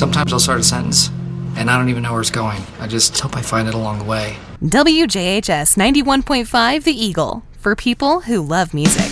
Sometimes I'll start a sentence, and I don't even know where it's going. I just hope I find it along the way. WJHS 91.5 The Eagle, for people who love music.